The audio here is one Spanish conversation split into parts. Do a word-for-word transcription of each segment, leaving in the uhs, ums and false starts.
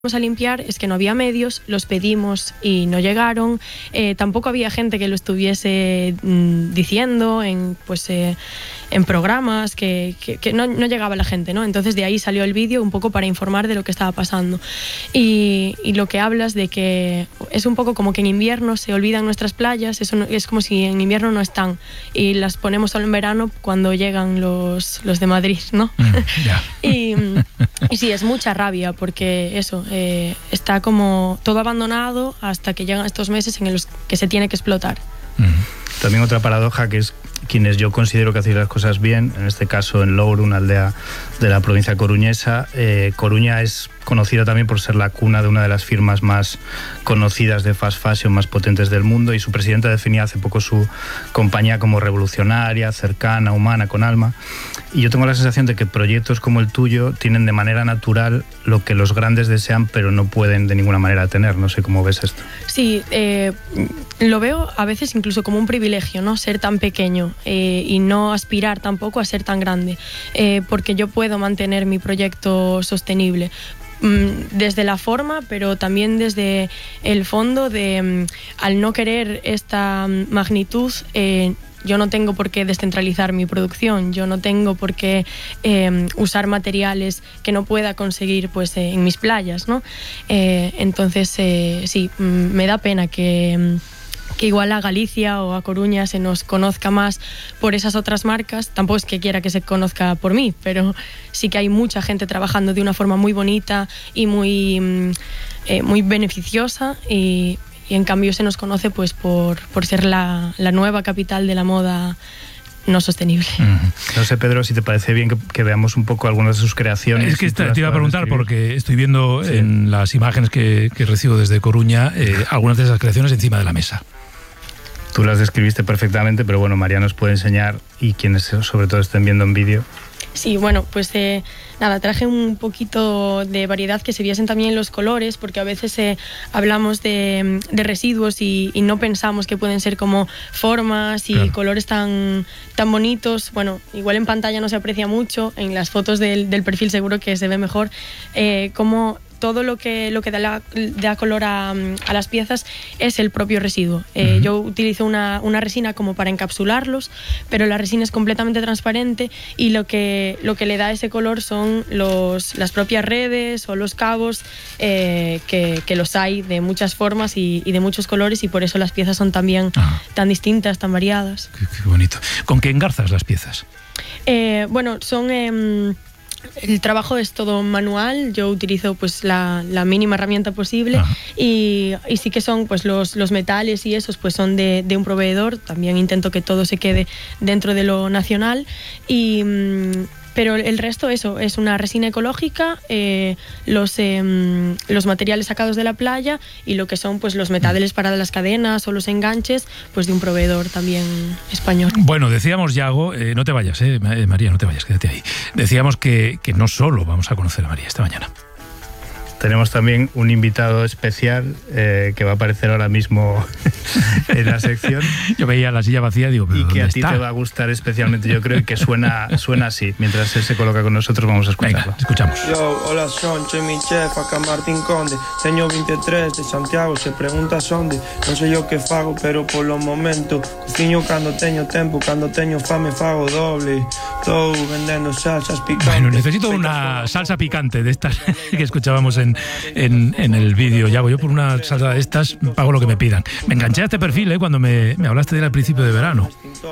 a limpiar es que no había medios, los pedimos y no llegaron, eh, tampoco había gente que lo estuviese mm, diciendo en, pues, eh, en programas, que, que, que no, no llegaba la gente, ¿no? Entonces de ahí salió el vídeo un poco para informar de lo que estaba pasando. Y, y lo que hablas de que es un poco como que en invierno se olvidan nuestras playas, eso no, es como si en invierno no están y las ponemos solo en verano cuando llegan los, los de Madrid, ¿no? Mm, yeah. y, y sí, es mucha rabia porque eso, Eh, está como todo abandonado hasta que llegan estos meses en los que se tiene que explotar. Mm. También otra paradoja que es quienes yo considero que hacen las cosas bien, en este caso en Louro, una aldea de la provincia coruñesa. eh, Coruña es conocida también por ser la cuna de una de las firmas más conocidas de fast fashion, más potentes del mundo, y su presidenta definía hace poco su compañía como revolucionaria, cercana, humana, con alma. Y yo tengo la sensación de que proyectos como el tuyo tienen de manera natural lo que los grandes desean, pero no pueden de ninguna manera tener. No sé cómo ves esto. Sí, eh, lo veo a veces incluso como un privilegio, ¿no? Ser tan pequeño eh, y no aspirar tampoco a ser tan grande, eh, porque yo puedo mantener mi proyecto sostenible. Desde la forma, pero también desde el fondo de, al no querer esta magnitud, eh, yo no tengo por qué descentralizar mi producción, yo no tengo por qué eh, usar materiales que no pueda conseguir pues, eh, en mis playas, ¿no? Eh, entonces, eh, sí, me da pena que... que igual a Galicia o a Coruña se nos conozca más por esas otras marcas. Tampoco es que quiera que se conozca por mí, pero sí que hay mucha gente trabajando de una forma muy bonita y muy, eh, muy beneficiosa, y, y en cambio se nos conoce pues por, por ser la, la nueva capital de la moda no sostenible. Mm. No sé, Pedro, si te parece bien que, que veamos un poco algunas de sus creaciones. Es que te, te iba a preguntar, escribir. Porque estoy viendo sí. en las imágenes que, que recibo desde Coruña eh, algunas de esas creaciones encima de la mesa. Tú las describiste perfectamente, pero bueno, María nos puede enseñar, y quienes sobre todo estén viendo en vídeo. Sí, bueno, pues eh, nada, traje un poquito de variedad, que se viesen también los colores, porque a veces eh, hablamos de, de residuos y, y no pensamos que pueden ser como formas y claro. colores tan, tan bonitos. Bueno, igual en pantalla no se aprecia mucho, en las fotos del, del perfil seguro que se ve mejor, eh, como todo lo que, lo que da, la, da color a, a las piezas es el propio residuo. Eh, uh-huh. Yo utilizo una, una resina como para encapsularlos, pero la resina es completamente transparente y lo que, lo que le da ese color son los, las propias redes o los cabos, eh, que, que los hay de muchas formas y, y de muchos colores, y por eso las piezas son también uh-huh. tan distintas, tan variadas. Qué, qué bonito. ¿Con qué engarzas las piezas? Eh, bueno, son... Eh, El trabajo es todo manual, yo utilizo pues la, la mínima herramienta posible, y, y sí que son pues los, los metales y esos pues son de, de un proveedor. También intento que todo se quede dentro de lo nacional, y, pero el resto eso es una resina ecológica, eh, los, eh, los materiales sacados de la playa, y lo que son pues los metales para las cadenas o los enganches pues de un proveedor también español. Bueno, decíamos, Yago, eh, no te vayas, eh, María, no te vayas, quédate ahí. Decíamos que, que no solo vamos a conocer a María esta mañana. Tenemos también un invitado especial eh, que va a aparecer ahora mismo en la sección. Yo veía la silla vacía y digo, ¿pero y que dónde a ti está? te va a gustar especialmente, yo creo, que suena, suena así. Mientras él se coloca con nosotros, vamos a escucharlo. Venga, escuchamos. Yo, hola, son mi chef, acá Martín Conde, señor veintitrés de Santiago, se pregunta dónde. No sé yo qué fago, pero por los momentos cociño cando teño tempo, cando teño fame fago doble. Todo vendiendo salsas picantes. Bueno, necesito una salsa picante de estas que escuchábamos en, en, en el vídeo. Ya voy yo por una salsa de estas, pago lo que me pidan. Me enganché a este perfil, ¿eh? Cuando me, me hablaste de él al principio de verano.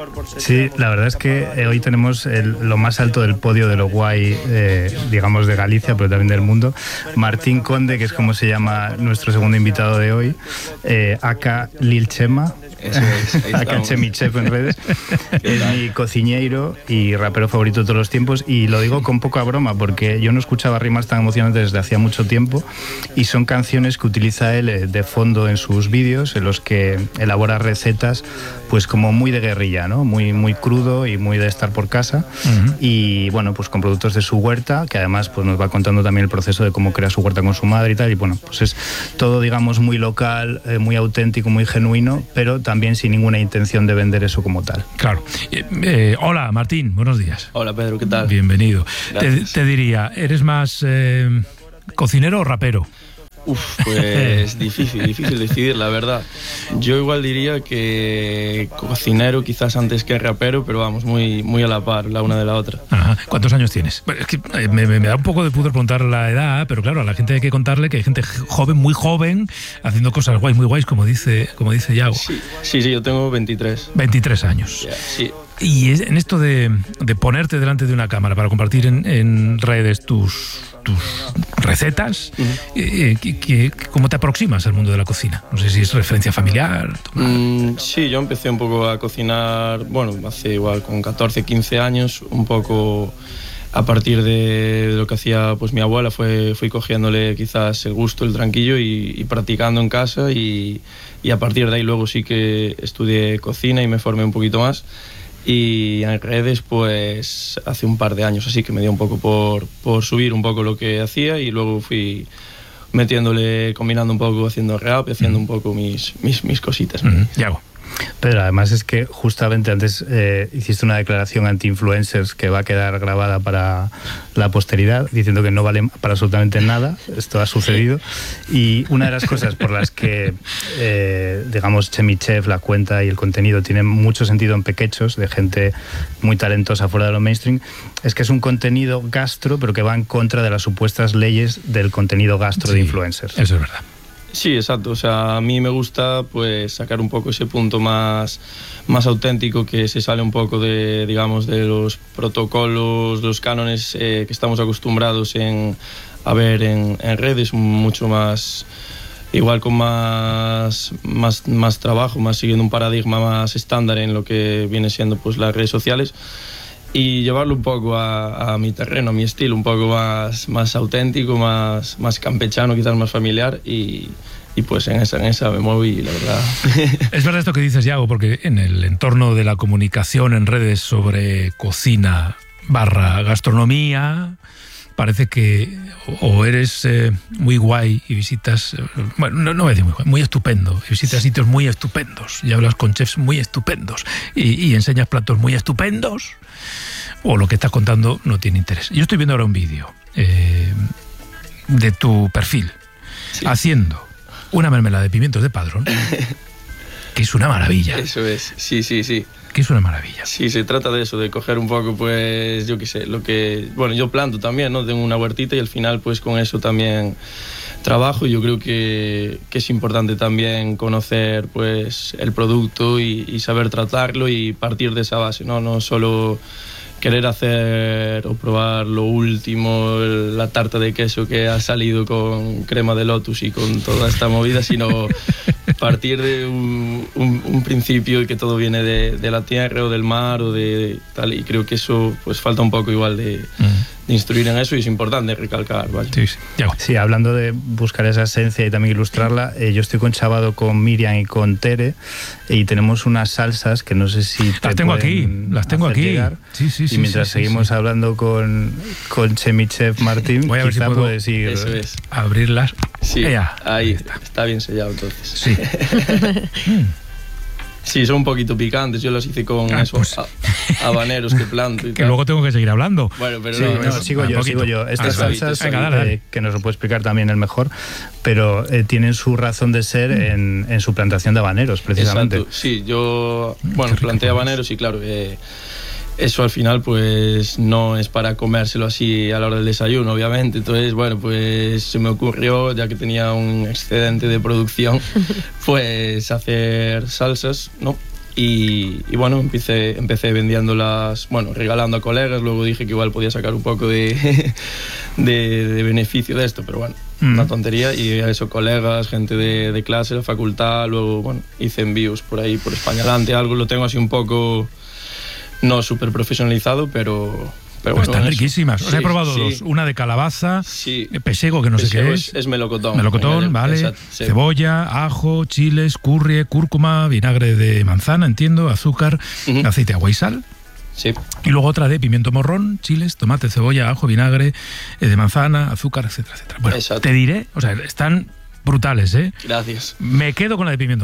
Sí, la verdad es que eh, hoy tenemos el, lo más alto del podio de lo guay, eh, digamos, de Galicia, pero también del mundo. Martín Conde, que es como se llama nuestro segundo invitado de hoy, eh, aka Lil Chema. Eso es, acá Chemichef en redes. Es mi cociñeiro y rapero favorito de todos los tiempos, y lo digo con poca broma porque yo no escuchaba rimas tan emocionantes desde hacía mucho tiempo, y son canciones que utiliza él de fondo en sus vídeos, en los que elabora recetas pues como muy de guerrilla, ¿no? Muy, muy crudo y muy de estar por casa. Uh-huh. Y bueno, pues con productos de su huerta, que además pues nos va contando también el proceso de cómo crea su huerta con su madre y tal, y bueno, pues es todo, digamos, muy local, eh, muy auténtico, muy genuino, pero también sin ninguna intención de vender eso como tal. Claro. Eh, eh, hola, Martín, buenos días. Hola, Pedro, ¿qué tal? Bienvenido. Te, te diría, ¿eres más eh, cocinero o rapero? Uf, pues difícil, difícil decidir, la verdad. Yo igual diría que cocinero quizás antes que rapero, pero vamos, muy, muy a la par la una de la otra. Ajá. ¿Cuántos años tienes? Bueno, es que me, me, me da un poco de pudor preguntar la edad, pero claro, a la gente hay que contarle que hay gente joven, muy joven, haciendo cosas guays, muy guays, como dice, como dice Yago. Sí, sí, sí, yo tengo veintitrés. veintitrés años. Yeah, sí. Y en esto de, de ponerte delante de una cámara para compartir en, en redes tus, tus recetas, uh-huh. eh, que, que, ¿cómo te aproximas al mundo de la cocina? No sé si es referencia familiar. Mm, sí, yo empecé un poco a cocinar, bueno, hace igual con catorce, quince años, un poco a partir de lo que hacía pues mi abuela, fue, fui cogiéndole quizás el gusto, el tranquillo y, y practicando en casa y, y a partir de ahí luego sí que estudié cocina y me formé un poquito más. Y en redes pues hace un par de años así que me dio un poco por, por subir un poco lo que hacía y luego fui metiéndole, combinando un poco, haciendo rap y haciendo mm. un poco mis, mis, mis cositas. Mm-hmm. Yago. Pero además es que justamente antes eh, hiciste una declaración anti-influencers que va a quedar grabada para la posteridad, diciendo que no valen para absolutamente nada. Esto ha sucedido. Y una de las cosas por las que, eh, digamos, Chemichef, la cuenta y el contenido tienen mucho sentido en Pequechos, de gente muy talentosa fuera de lo mainstream, es que es un contenido gastro, pero que va en contra de las supuestas leyes del contenido gastro sí, de influencers. Eso es verdad. Sí, exacto. O sea, a mí me gusta pues sacar un poco ese punto más, más auténtico que se sale un poco de, digamos, de los protocolos, los cánones eh, que estamos acostumbrados en, a ver en, en redes, mucho más, igual con más, más, más trabajo, más siguiendo un paradigma más estándar en lo que viene siendo pues las redes sociales. Y llevarlo un poco a, a mi terreno, a mi estilo, un poco más, más auténtico, más, más campechano, quizás más familiar y, y pues en esa, en esa me muevo y la verdad... Es verdad esto que dices, Yago, porque en el entorno de la comunicación en redes sobre cocina barra gastronomía parece que o eres eh, muy guay y visitas, bueno, no, no voy a decir muy guay, muy estupendo, y visitas sitios muy estupendos y hablas con chefs muy estupendos y, y enseñas platos muy estupendos, o lo que estás contando no tiene interés. Yo estoy viendo ahora un vídeo eh, de tu perfil sí. haciendo una mermelada de pimientos de Padrón, que es una maravilla. Eso es, sí, sí, sí. Que es una maravilla. Sí, se trata de eso, de coger un poco, pues, yo qué sé, lo que... Bueno, yo planto también, ¿no? Tengo una huertita y al final, pues, con eso también trabajo y yo creo que, que es importante también conocer, pues, el producto y, y saber tratarlo y partir de esa base, ¿no? No solo querer hacer o probar lo último, la tarta de queso que ha salido con crema de lotus y con toda esta movida, sino partir de un, un, un principio y que todo viene de, de la tierra o del mar o de tal, y creo que eso pues falta un poco igual de, mm. de instruir en eso y es importante recalcar, ¿vale? Sí, sí. Sí, hablando de buscar esa esencia y también ilustrarla, eh, yo estoy conchabado con Miriam y con Tere y tenemos unas salsas que no sé si te las tengo aquí, las tengo aquí. Llegar. Sí, sí, sí. Y mientras sí, seguimos sí, sí. hablando con, con Chemichef Martín, voy a ver si puedo puedes ir eso es. abrirlas. Sí, Ella. ahí está. está bien sellado entonces. Sí. Sí, son un poquito picantes, yo los hice con ah, esos pues. habaneros que planto y que tal. luego tengo que seguir hablando. Bueno, pero sí, no, no, sigo yo, sigo yo. Estas ah, salsas, venga, dale, dale. Eh, que nos lo puede explicar también el mejor, pero eh, tienen su razón de ser mm. en, en su plantación de habaneros, precisamente. Exacto, sí, yo, bueno, planté habaneros y claro, eh, eso al final pues no es para comérselo así a la hora del desayuno, obviamente. Entonces, bueno, pues se me ocurrió, ya que tenía un excedente de producción, pues hacer salsas, ¿no? Y, y bueno, empecé, empecé vendiéndolas, bueno, regalando a colegas, luego dije que igual podía sacar un poco de, de, de beneficio de esto, pero bueno, mm. una tontería. Y a eso, colegas, gente de, de clase, la facultad, luego, bueno, hice envíos por ahí, por España Adelante, algo, lo tengo así un poco... No súper profesionalizado, pero... pero pues bueno, están riquísimas. Os sí, he probado sí. dos. Una de calabaza, sí. pesego, que no pesego sé qué es. Es, es melocotón. Melocotón, vale. Exacto, sí. Cebolla, ajo, chiles, curry, cúrcuma, vinagre de manzana, entiendo, azúcar, uh-huh. aceite, agua y sal. Sí. Y luego otra de pimiento morrón, chiles, tomate, cebolla, ajo, vinagre eh, de manzana, azúcar, etcétera, etcétera. Bueno, exacto. Te diré, o sea, están brutales, ¿eh? Gracias. Me quedo con la de pimiento morrón.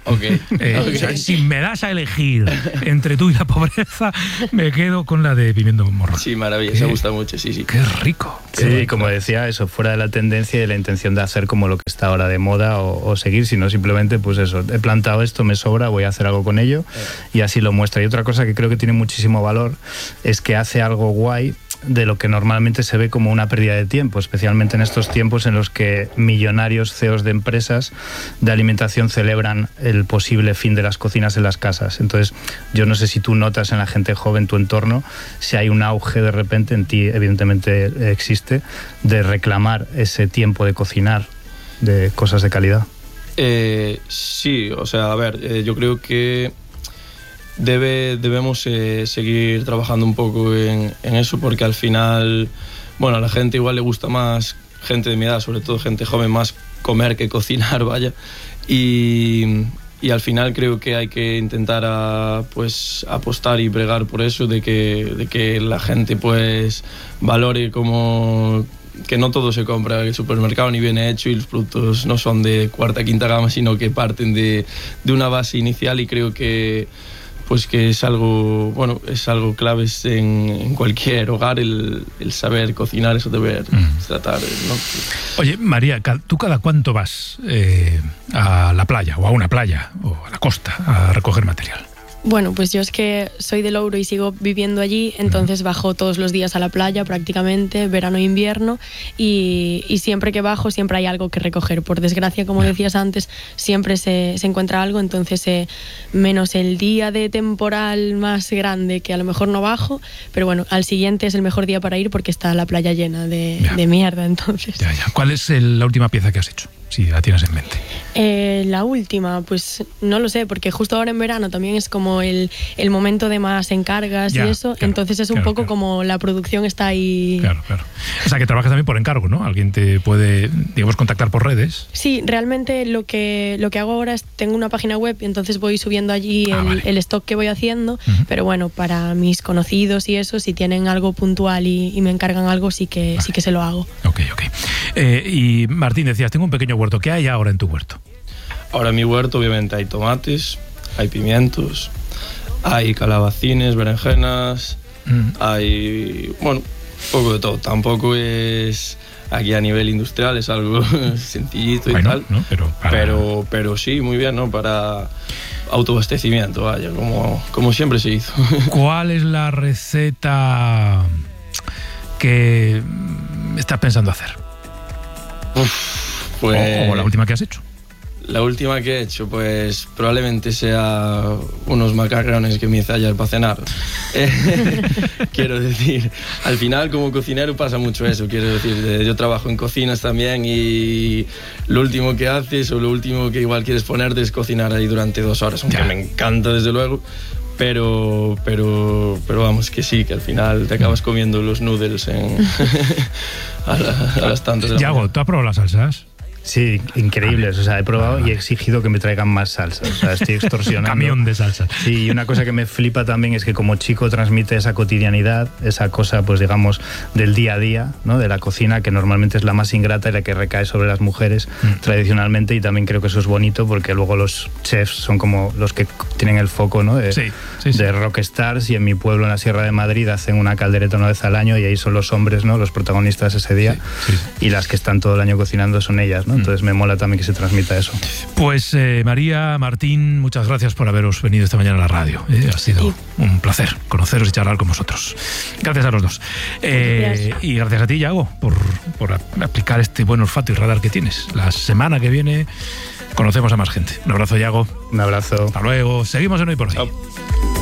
Okay. Eh, okay. O sea, si me das a elegir entre tú y la pobreza, me quedo con la de pimiento morrón. Sí, maravilloso, me gusta mucho, sí, sí. Qué rico. Sí, qué como decía, eso, fuera de la tendencia y de la intención de hacer como lo que está ahora de moda o, o seguir, sino simplemente, pues eso, he plantado esto, me sobra, voy a hacer algo con ello y así lo muestra. Y otra cosa que creo que tiene muchísimo valor es que hace algo guay de lo que normalmente se ve como una pérdida de tiempo, especialmente en estos tiempos en los que millonarios C E Os de empresas de alimentación celebran el posible fin de las cocinas en las casas. Entonces, yo no sé si tú notas en la gente joven, tu entorno, si hay un auge de repente, en ti evidentemente existe, de reclamar ese tiempo de cocinar, de cosas de calidad. Eh, sí, o sea, a ver, eh, yo creo que Debe, debemos eh, seguir trabajando un poco en, en eso, porque al final, bueno, a la gente igual le gusta más, gente de mi edad, sobre todo gente joven, más comer que cocinar, vaya. Y, y al final creo que hay que intentar a, pues, apostar y bregar por eso, de que, de que la gente pues valore como que no todo se compra en el supermercado ni viene hecho y los productos no son de cuarta, quinta gama, sino que parten de, de una base inicial, y creo que pues que es algo, bueno, es algo clave en, en cualquier hogar, el, el saber cocinar, eso deber mm. tratar, ¿no? Oye, María, ¿tú cada cuánto vas eh, a la playa o a una playa o a la costa a recoger material? Bueno, pues yo es que soy de Louro y sigo viviendo allí, entonces bajo todos los días a la playa prácticamente, verano e invierno, y, y siempre que bajo siempre hay algo que recoger. Por desgracia, como decías antes, siempre se, se encuentra algo, entonces eh, menos el día de temporal más grande, que a lo mejor no bajo, pero bueno, al siguiente es el mejor día para ir porque está la playa llena de, de mierda, entonces. Ya, ya. ¿Cuál es el, la última pieza que has hecho? Si la tienes en mente. Eh, la última, pues no lo sé, porque justo ahora en verano también es como el, el momento de más encargas ya, y eso, claro, entonces es un claro, poco claro. como la producción está ahí. Claro, claro. O sea, que trabajas también por encargo, ¿no? Alguien te puede, digamos, contactar por redes. Sí, realmente lo que, lo que hago ahora es, tengo una página web y entonces voy subiendo allí ah, el, vale. el stock que voy haciendo, uh-huh. pero bueno, para mis conocidos y eso, si tienen algo puntual y, y me encargan algo, sí que, vale. sí que se lo hago. Ok, ok. Eh, y Martín, decías, tengo un pequeño huerto. ¿Qué hay ahora en tu huerto? Ahora en mi huerto obviamente hay tomates, hay pimientos, hay calabacines, berenjenas, mm. hay, bueno, un poco de todo. Tampoco es aquí a nivel industrial, es algo sencillito y bueno, tal, ¿no? pero, para... pero, pero sí, muy bien, ¿no? Para autoabastecimiento, vaya, como, como siempre se hizo. ¿Cuál es la receta que estás pensando hacer? Uf. Pues, o, o la última que has hecho. La última que he hecho, pues probablemente sea unos macarrones que me hice ayer para cenar. Quiero decir, al final como cocinero pasa mucho eso. Quiero decir, yo trabajo en cocinas también y lo último que haces o lo último que igual quieres ponerte es cocinar ahí durante dos horas, aunque ya. me encanta desde luego. Pero, pero, pero vamos, que sí, que al final te acabas comiendo los noodles en a, la, a las tantas de la Yago, ¿tú has probado las salsas? Sí, increíbles. O sea, he probado y he exigido que me traigan más salsas. O sea, estoy extorsionando. Camión de salsas. Sí, y una cosa que me flipa también es que como chico transmite esa cotidianidad, esa cosa, pues digamos, del día a día, ¿no? De la cocina, que normalmente es la más ingrata y la que recae sobre las mujeres mm. tradicionalmente, y también creo que eso es bonito porque luego los chefs son como los que tienen el foco, ¿no? De, sí, sí, sí. de rockstars, y en mi pueblo, en la Sierra de Madrid, hacen una caldereta una vez al año y ahí son los hombres, ¿no? Los protagonistas ese día, sí, sí, sí. y las que están todo el año cocinando son ellas, ¿no? Entonces me mola también que se transmita eso. Pues eh, María, Martín, muchas gracias por haberos venido esta mañana a la radio. Eh, ha sido sí. un placer conoceros y charlar con vosotros. Gracias a los dos. Eh, y gracias a ti, Yago, por, por aplicar este buen olfato y radar que tienes. La semana que viene conocemos a más gente. Un abrazo, Yago. Un abrazo. Hasta luego. Seguimos en Hoy por Hoy. Chao.